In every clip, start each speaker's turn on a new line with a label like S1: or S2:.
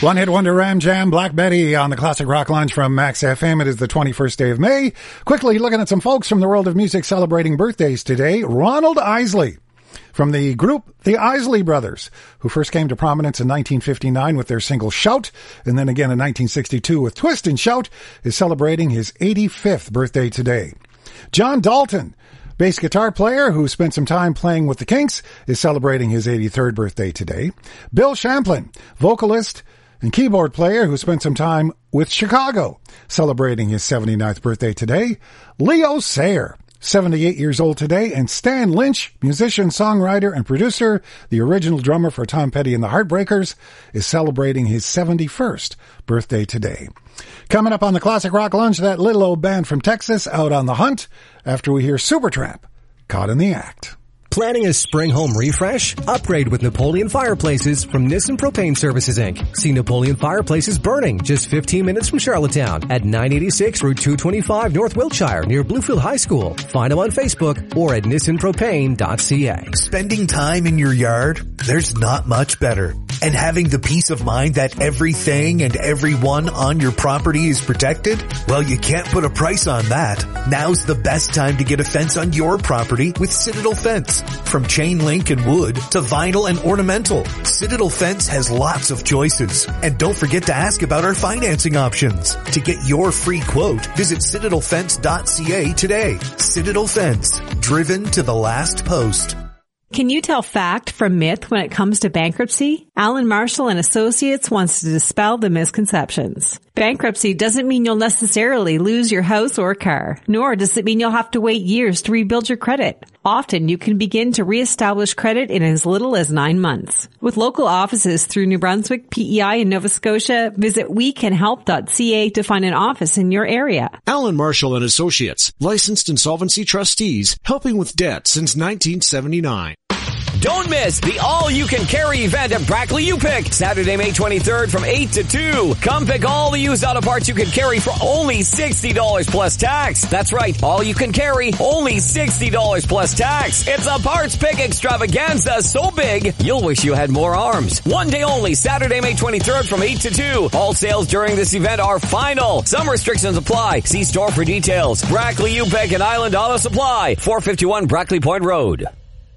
S1: One-hit wonder Ram Jam, Black Betty on the Classic Rock Lunch from Max FM. It is the 21st day of May. Quickly looking at some folks from the world of music celebrating birthdays today. Ronald Isley from the group The Isley Brothers, who first came to prominence in 1959 with their single Shout, and then again in 1962 with Twist and Shout, is celebrating his 85th birthday today. John Dalton, bass guitar player who spent some time playing with the Kinks, is celebrating his 83rd birthday today. Bill Champlin, vocalist and keyboard player who spent some time with Chicago, celebrating his 79th birthday today. Leo Sayer, 78 years old today, and Stan Lynch, musician, songwriter, and producer, the original drummer for Tom Petty and the Heartbreakers, is celebrating his 71st birthday today. Coming up on the Classic Rock Lunch, that little old band from Texas out on the hunt after we hear Supertramp, Caught in the Act.
S2: Planning a spring home refresh? Upgrade with Napoleon Fireplaces from Nissen Propane Services, Inc. See Napoleon Fireplaces burning just 15 minutes from Charlottetown at 986 Route 225 North Wiltshire near Bluefield High School. Find them on Facebook or at nissanpropane.ca.
S3: Spending time in your yard? There's not much better. And having the peace of mind that everything and everyone on your property is protected? Well, you can't put a price on that. Now's the best time to get a fence on your property with Citadel Fence. From chain link and wood to vinyl and ornamental, Citadel Fence has lots of choices. And don't forget to ask about our financing options. To get your free quote, visit citadelfence.ca today. Citadel Fence, driven to the last post.
S4: Can you tell fact from myth when it comes to bankruptcy? Alan Marshall and Associates wants to dispel the misconceptions. Bankruptcy doesn't mean you'll necessarily lose your house or car, nor does it mean you'll have to wait years to rebuild your credit. Often you can begin to reestablish credit in as little as 9 months. With local offices through New Brunswick, PEI, and Nova Scotia, visit wecanhelp.ca to find an office in your area.
S5: Alan Marshall and Associates, licensed insolvency trustees, helping with debt since 1979.
S6: Don't miss the all-you-can-carry event at Brackley U-Pick, Saturday, May 23rd from 8 to 2. Come pick all the used auto parts you can carry for only $60 plus tax. That's right, all you can carry, only $60 plus tax. It's a parts pick extravaganza so big, you'll wish you had more arms. One day only, Saturday, May 23rd from 8 to 2. All sales during this event are final. Some restrictions apply. See store for details. Brackley U-Pick and Island Auto Supply, 451 Brackley Point Road.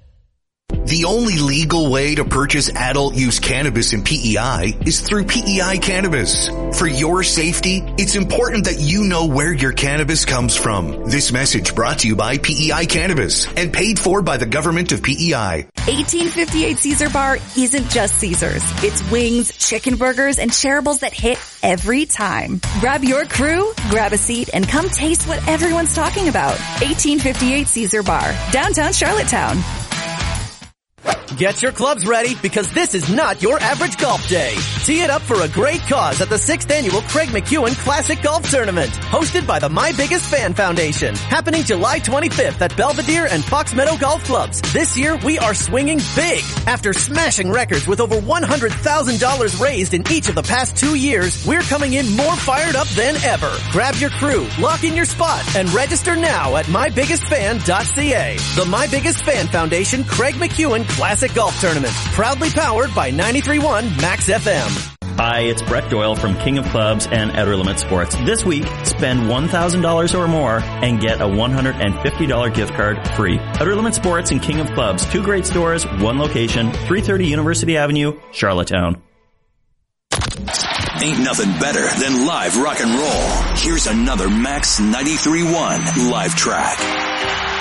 S3: The only legal way to purchase adult use cannabis in PEI is through PEI Cannabis. For your safety, it's important that you know where your cannabis comes from. This message brought to you by PEI Cannabis and paid for by the government of PEI.
S7: 1858 Caesar Bar isn't just Caesars. It's wings, chicken burgers, and shareables that hit every time. Grab your crew, grab a seat, and come taste what everyone's talking about. 1858 Caesar Bar, downtown Charlottetown.
S8: Get your clubs ready because this is not your average golf day. Tee it up for a great cause at the 6th Annual Craig McEwen Classic Golf Tournament, hosted by the My Biggest Fan Foundation, happening July 25th at Belvedere and Fox Meadow Golf Clubs. This year, we are swinging big. After smashing records with over $100,000 raised in each of the past 2 years, we're coming in more fired up than ever. Grab your crew, lock in your spot, and register now at mybiggestfan.ca. The My Biggest Fan Foundation Craig McEwen Classic Golf Tournament, proudly powered by 93.1 Max FM.
S9: Hi, it's Brett Doyle from King of Clubs and Outer Limit Sports. This week, spend $1,000 or more and get a $150 gift card free. Outer Limit Sports and King of Clubs, 2 great stores, 1 location, 330 University Avenue, Charlottetown.
S10: Ain't nothing better than live rock and roll. Here's another Max 93.1 live track.